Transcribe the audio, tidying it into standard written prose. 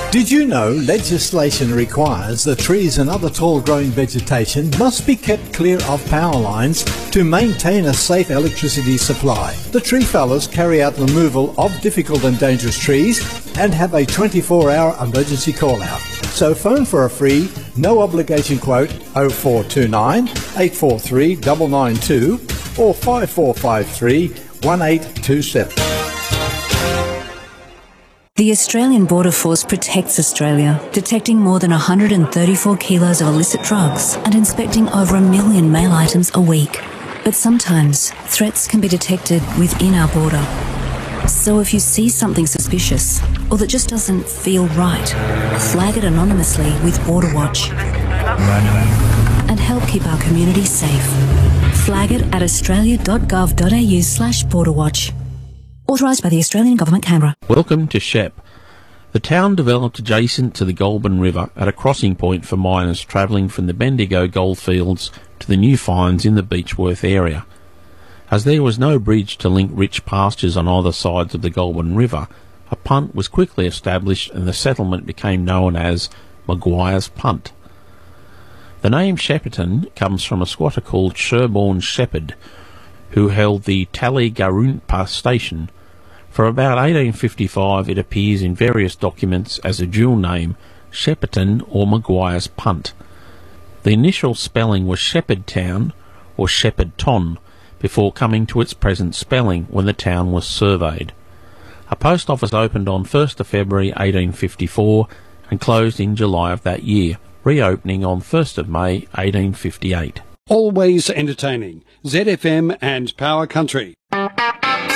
Did you know legislation requires that trees and other tall growing vegetation must be kept clear of power lines to maintain a safe electricity supply? The tree fellas carry out removal of difficult and dangerous trees and have a 24-hour emergency call out. So phone for a free, no obligation quote 0429 843 992 or 5453 1827. The Australian Border Force protects Australia, detecting more than 134 kilos of illicit drugs and inspecting over 1 million mail items a week. But sometimes, threats can be detected within our border. So if you see something suspicious, or that just doesn't feel right, flag it anonymously with Border Watch. And help keep our community safe. Flag it at australia.gov.au/borderwatch. Authorised by the Australian Government, Canberra. Welcome to Shep. The town developed adjacent to the Goulburn River at a crossing point for miners travelling from the Bendigo goldfields to the new finds in the Beechworth area. As there was no bridge to link rich pastures on either sides of the Goulburn River, a punt was quickly established and the settlement became known as Maguire's Punt. The name Shepparton comes from a squatter called Sherborne Shepherd, who held the Tallygaroonpa station. For about 1855 it appears in various documents as a dual name, Shepparton or Maguire's Punt. The initial spelling was Shepherdtown or Shepherdton, before coming to its present spelling when the town was surveyed. A post office opened on 1st of February 1854 and closed in July of that year, reopening on 1st of May 1858. Always entertaining. ZFM and Power Country.